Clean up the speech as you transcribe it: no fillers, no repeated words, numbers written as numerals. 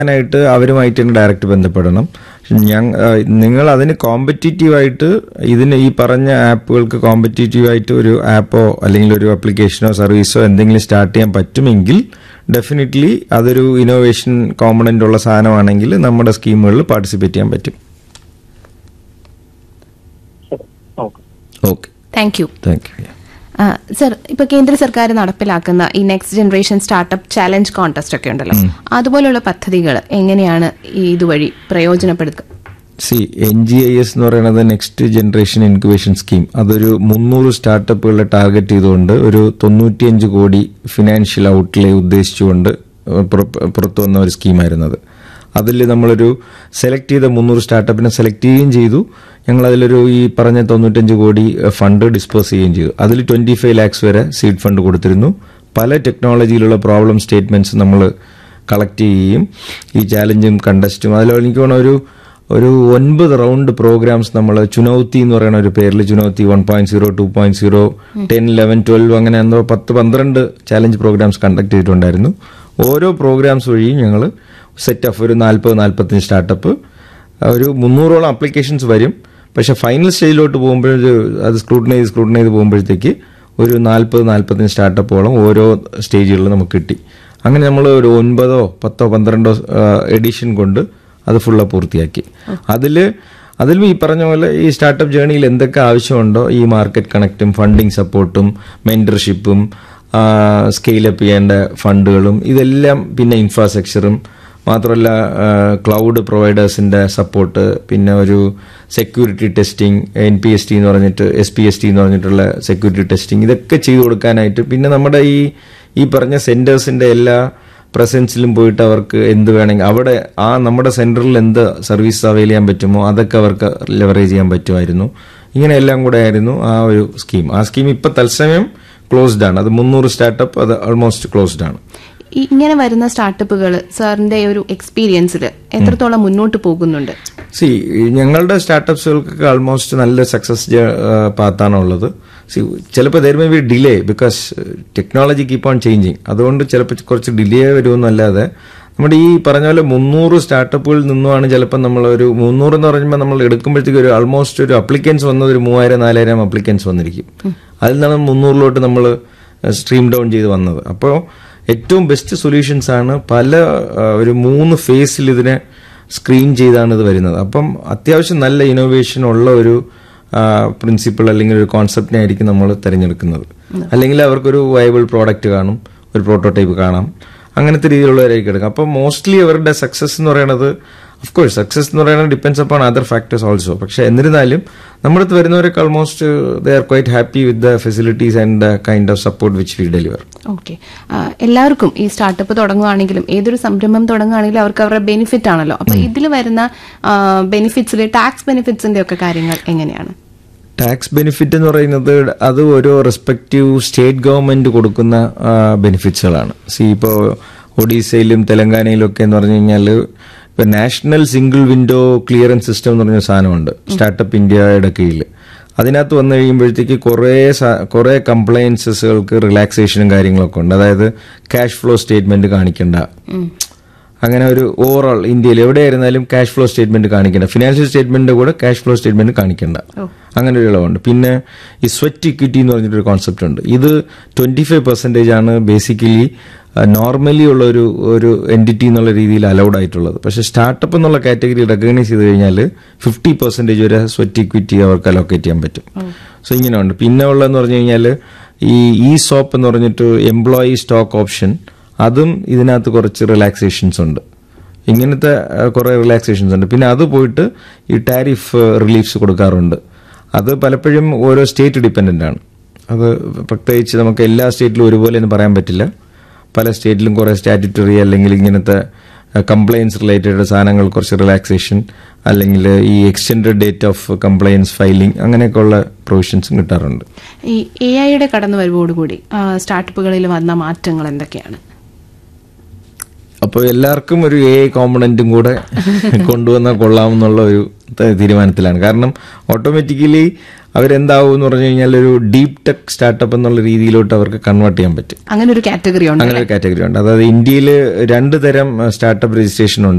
ായിട്ട് അവരുമായിട്ട് ഡയറക്റ്റ് ബന്ധപ്പെടണം. നിങ്ങൾ അതിന് കോമ്പറ്റീറ്റീവായിട്ട് ഇതിന് ഈ പറഞ്ഞ ആപ്പുകൾക്ക് കോമ്പറ്റീറ്റീവായിട്ട് ഒരു ആപ്പോ അല്ലെങ്കിൽ ഒരു ആപ്ലിക്കേഷനോ സർവീസോ എന്തെങ്കിലും സ്റ്റാർട്ട് ചെയ്യാൻ പറ്റുമെങ്കിൽ ഡെഫിനറ്റ്ലി അതൊരു ഇന്നോവേഷൻ കോമ്പണന്റ് ഉള്ള സാധനമാണെങ്കിൽ നമ്മുടെ സ്കീമുകളിൽ പാർട്ടിസിപ്പേറ്റ് ചെയ്യാൻ പറ്റും. Okay, thank you. Thank you. Sir, ഇപ്പൊ കേന്ദ്ര സർക്കാർ നടപ്പിലാക്കുന്ന ഈ next generation startup challenge contest ഒക്കെ ഉണ്ടല്ലോ, അതുപോലുള്ള പദ്ധതികൾ എങ്ങനെയാണ് ഇതുവഴി പ്രയോജനപ്പെടുത്തുക? NGIS എന്ന് പറയുന്നത് നെക്സ്റ്റ് ജനറേഷൻ ഇൻക്യുബേഷൻ സ്കീം. അതൊരു 300 സ്റ്റാർട്ടപ്പുകളെ ടാർഗറ്റ് ചെയ്തുകൊണ്ട് ഒരു 95 കോടി ഫിനാൻഷ്യൽ ഔട്ട്ലേ ഉദ്ദേശിച്ചുകൊണ്ട് പുറത്തു വന്ന ഒരു സ്കീമായിരുന്നത്. അതിൽ നമ്മളൊരു സെലക്ട് ചെയ്ത 300 സ്റ്റാർട്ടപ്പിനെ സെലക്ട് ചെയ്യുകയും ചെയ്തു. ഞങ്ങൾ അതിലൊരു ഈ പറഞ്ഞ 95 കോടി ഫണ്ട് ഡിസ്പേഴ്സ് ചെയ്യുകയും ചെയ്തു. അതിൽ 25 lakhs വരെ സീഡ് ഫണ്ട് കൊടുത്തിരുന്നു. പല ടെക്നോളജിയിലുള്ള പ്രോബ്ലം സ്റ്റേറ്റ്മെന്റ്സ് നമ്മൾ കളക്ട് ചെയ്യുകയും ഈ ചാലഞ്ചും കണ്ടസ്റ്റും അതിൽ എനിക്ക് തോന്നുന്നു ഒരു 9 റൗണ്ട് പ്രോഗ്രാംസ് നമ്മൾ ചുനൌത്തി എന്ന് പറയുന്ന ഒരു പേരിൽ ചുനൌത്തി 1.0, 2.0, 10, 11, 12 അങ്ങനെ എന്തോ 10-12 ചാലഞ്ച് പ്രോഗ്രാംസ് കണ്ടക്ട് ചെയ്തിട്ടുണ്ടായിരുന്നു. ഓരോ പ്രോഗ്രാംസ് വഴിയും ഞങ്ങൾ സെറ്റ് ഓഫ് ഒരു 40-45 സ്റ്റാർട്ടപ്പ്, ഒരു 300ഓളം ആപ്ലിക്കേഷൻസ് വരും. പക്ഷെ ഫൈനൽ സ്റ്റേജിലോട്ട് പോകുമ്പോൾ അത് സ്ക്രൂട്ടനൈസ് പോകുമ്പോഴത്തേക്ക് ഒരു 40-45 സ്റ്റാർട്ടപ്പോളം ഓരോ സ്റ്റേജുകളിൽ നമുക്ക് കിട്ടി. അങ്ങനെ നമ്മൾ ഒരു 9, 10, 12 എഡിഷൻ കൊണ്ട് അത് ഫുള്ള് പൂർത്തിയാക്കി. അതിലും ഈ പറഞ്ഞ പോലെ ഈ സ്റ്റാർട്ടപ്പ് ജേണിയിൽ എന്തൊക്കെ ആവശ്യമുണ്ടോ ഈ മാർക്കറ്റ് കണക്റ്റും ഫണ്ടിങ് സപ്പോർട്ടും മെന്റർഷിപ്പും സ്കെയിലപ്പ് ചെയ്യേണ്ട ഫണ്ടുകളും ഇതെല്ലാം, പിന്നെ ഇൻഫ്രാസ്ട്രക്ചറും മാത്രമല്ല ക്ലൗഡ് പ്രൊവൈഡേഴ്സിന്റെ സപ്പോർട്ട്, പിന്നെ ഒരു സെക്യൂരിറ്റി ടെസ്റ്റിംഗ്, NPST എന്ന് പറഞ്ഞിട്ട് SPST എന്ന് പറഞ്ഞിട്ടുള്ള സെക്യൂരിറ്റി ടെസ്റ്റിംഗ്, ഇതൊക്കെ ചെയ്തു കൊടുക്കാനായിട്ട്, പിന്നെ നമ്മുടെ ഈ പറഞ്ഞ സെന്റേഴ്സിന്റെ എല്ലാ പ്രസൻസിലും പോയിട്ട് അവർക്ക് എന്ത് വേണമെങ്കിൽ അവിടെ നമ്മുടെ സെന്ററിൽ എന്ത് സർവീസ് അവൈൽ ചെയ്യാൻ പറ്റുമോ അതൊക്കെ അവർക്ക് ലെവറേജ് ചെയ്യാൻ പറ്റുമായിരുന്നു. ഇങ്ങനെ എല്ലാം കൂടെ ആയിരുന്നു ആ ഒരു സ്കീം. ആ സ്കീം ഇപ്പൊ തത്സമയം ക്ലോസ്ഡ് ആണ്. അത് 300 സ്റ്റാർട്ടപ്പ് അത് ഓൾമോസ്റ്റ് ക്ലോസ്ഡ് ആണ്. ഇങ്ങനെ വരുന്ന സ്റ്റാർട്ടപ്പുകൾ സാറിന്റെ ഒരു എക്സ്പീരിയൻസിൽ എത്രത്തോളം മുന്നോട്ട് പോകുന്നുണ്ട്? ഞങ്ങളുടെ സ്റ്റാർട്ടപ്സുകൾക്ക് ആൾമോസ്റ്റ് നല്ല സക്സസ് പാത്താണുള്ളത്. ചിലപ്പോൾ there may be delay because technology keep on changing. അതുകൊണ്ട് ചിലപ്പോൾ കുറച്ച് ഡിലേ വരുമെന്നല്ലാതെ നമ്മുടെ ഈ പറഞ്ഞ പോലെ 300 സ്റ്റാർട്ടപ്പുകളിൽ നിന്നുമാണ് ചിലപ്പോൾ നമ്മളൊരു 300 എന്ന് പറയുമ്പോൾ നമ്മൾ എടുക്കുമ്പോഴത്തേക്ക് ഒരു ആൾമോസ്റ്റ് ഒരു അപ്ലിക്കൻസ് വന്നത് ഒരു 3000-4000 അപ്ലിക്കൻസ് വന്നിരിക്കും. അതിൽ നിന്നാണ് 300ലോട്ട് നമ്മൾ സ്ട്രീം ഡൗൺ ചെയ്ത് വന്നത്. അപ്പോൾ ഏറ്റവും ബെസ്റ്റ് സൊല്യൂഷൻസ് ആണ് ഒരു 3 ഫേസിൽ ഇതിനെ സ്ക്രീൻ ചെയ്താണ് ഇത് വരുന്നത്. അപ്പം അത്യാവശ്യം നല്ല ഇന്നോവേഷൻ ഉള്ള ഒരു പ്രിൻസിപ്പിൾ അല്ലെങ്കിൽ ഒരു കോൺസെപ്റ്റിനായിരിക്കും നമ്മൾ തിരഞ്ഞെടുക്കുന്നത്. അല്ലെങ്കിൽ അവർക്കൊരു വയബിൾ പ്രോഡക്റ്റ് കാണും, ഒരു പ്രോട്ടോടൈപ്പ് കാണാം, അങ്ങനത്തെ രീതിയിലുള്ളവരായിരിക്കും എടുക്കാം. അപ്പം മോസ്റ്റ്ലി അവരുടെ സക്സസ് എന്ന് പറയുന്നത്, ഓഫ് കോഴ്സ് സക്സസ് എന്ന് പറയുന്നത് depends upon other factors also. പക്ഷെ എന്നിരുന്നാലും നമ്മുടെ അടുത്ത് വരുന്നവരൊക്കെ almost they are quite happy with the facilities and the kind of support which we deliver. Okay, എല്ലാവർക്കും ഈ സ്റ്റാർട്ടപ്പ് തുടങ്ങുകയാണെങ്കിലും ഏതൊരു സംരംഭം തുടങ്ങുകയാണെങ്കിലും അവർക്ക് അവരുടെ ബെനിഫിറ്റ് ആണല്ലോ. അപ്പൊ ഇതിൽ വരുന്ന ബെനിഫിറ്റ്സിൽ ടാക്സ് ബെനിഫിറ്റ്സിന്റെ ഒക്കെ കാര്യങ്ങൾ എങ്ങനെയാണ്? ടാക്സ് ബെനിഫിറ്റ് എന്ന് പറയുന്നത് അത് ഓരോ റെസ്പെക്റ്റീവ് സ്റ്റേറ്റ് ഗവൺമെന്റ് കൊടുക്കുന്ന ബെനിഫിറ്റ്സുകളാണ്. ഇപ്പോൾ ഒഡീസയിലും തെലങ്കാനയിലും ഒക്കെ എന്ന് പറഞ്ഞു കഴിഞ്ഞാൽ ഇപ്പൊ national single window clearance system എന്ന് പറഞ്ഞ സാധനമുണ്ട് സ്റ്റാർട്ടപ്പ് ഇന്ത്യയുടെ കീഴിൽ. അതിനകത്ത് വന്നു കഴിയുമ്പോഴത്തേക്ക് കുറെ കംപ്ലയൻസസുകൾക്ക് റിലാക്സേഷനും കാര്യങ്ങളൊക്കെ ഉണ്ട്. അതായത് ക്യാഷ് ഫ്ലോ സ്റ്റേറ്റ്മെന്റ് കാണിക്കണ്ട, അങ്ങനെ ഒരു ഓവറോൾ ഇന്ത്യയിൽ എവിടെയായിരുന്നാലും ക്യാഷ് ഫ്ലോ സ്റ്റേറ്റ്മെന്റ് കാണിക്കേണ്ട, ഫിനാൻഷ്യൽ സ്റ്റേറ്റ്മെന്റിന്റെ കൂടെ ക്യാഷ് ഫ്ലോ സ്റ്റേറ്റ്മെന്റ് കാണിക്കേണ്ട, അങ്ങനെ ഒരു ഇളവുണ്ട്. പിന്നെ ഈ സ്വെറ്റ് ഇക്വിറ്റി എന്ന് പറഞ്ഞിട്ടൊരു കോൺസെപ്റ്റ് ഉണ്ട്. ഇത് 25% ആണ് ബേസിക്കലി നോർമലി ഉള്ള ഒരു എൻറ്റിറ്റി എന്നുള്ള രീതിയിൽ അലൗഡ് ആയിട്ടുള്ളത്. പക്ഷെ സ്റ്റാർട്ടപ്പ് എന്നുള്ള കാറ്റഗറി റെക്കഗ്നൈസ് ചെയ്ത് കഴിഞ്ഞാൽ 50% വരെ സ്വെറ്റ് ഇക്വിറ്റി അവർക്ക് അലോക്കേറ്റ് ചെയ്യാൻ പറ്റും. സോ ഇങ്ങനെയുണ്ട്. പിന്നെ ഉള്ളതെന്ന് പറഞ്ഞു കഴിഞ്ഞാൽ ഈ സോപ്പ് എന്ന് പറഞ്ഞിട്ട് എംപ്ലോയി സ്റ്റോക്ക് ഓപ്ഷൻ, അതും ഇതിനകത്ത് കുറച്ച് റിലാക്സേഷൻസ് ഉണ്ട്. ഇങ്ങനത്തെ കുറെ റിലാക്സേഷൻസ് ഉണ്ട്. പിന്നെ അത് പോയിട്ട് ഈ ടാരിഫ് റിലീഫ്സ് കൊടുക്കാറുണ്ട്. അത് പലപ്പോഴും ഓരോ സ്റ്റേറ്റ് ഡിപ്പെൻഡന്റ് ആണ്. അത് പ്രത്യേകിച്ച് നമുക്ക് എല്ലാ സ്റ്റേറ്റിലും ഒരുപോലെ എന്ന് പറയാൻ പറ്റില്ല. പല സ്റ്റേറ്റിലും കുറെ സ്റ്റാറ്റ്യൂട്ടറി അല്ലെങ്കിൽ ഇങ്ങനത്തെ കംപ്ലയൻസ് റിലേറ്റഡ് സാധനങ്ങൾ കുറച്ച് റിലാക്സേഷൻ, അല്ലെങ്കിൽ ഈ extended date of compliance filing, അങ്ങനെയൊക്കെയുള്ള പ്രൊവിഷൻസും കിട്ടാറുണ്ട്. ഈ AI കടന്നുവരവോടുകൂടി സ്റ്റാർട്ടപ്പുകളിൽ വന്ന മാറ്റങ്ങൾ എന്തൊക്കെയാണ്? അപ്പോൾ എല്ലാവർക്കും ഒരു AI കോമ്പണന്റും കൂടെ കൊണ്ടുവന്നാൽ കൊള്ളാമെന്നുള്ള ഒരു തീരുമാനത്തിലാണ്. കാരണം ഓട്ടോമാറ്റിക്കലി അവരെന്താവും എന്ന് പറഞ്ഞു കഴിഞ്ഞാൽ ഒരു ഡീപ് ടെക് സ്റ്റാർട്ടപ്പ് എന്നുള്ള രീതിയിലോട്ട് അവർക്ക് കൺവേർട്ട് ചെയ്യാൻ പറ്റും. അങ്ങനെ ഒരു കാറ്റഗറി ഉണ്ട്. അങ്ങനെ ഒരു കാറ്റഗറി ഉണ്ട്. അതായത് ഇന്ത്യയിൽ 2 തരം സ്റ്റാർട്ടപ്പ് രജിസ്ട്രേഷൻ ഉണ്ട്.